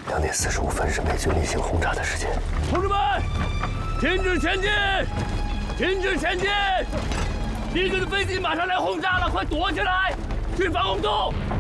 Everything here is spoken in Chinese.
2点45分是美军例行轰炸的时间。 同志们，停止前进！停止前进！敌军的飞机马上来轰炸了，快躲起来，去防空洞！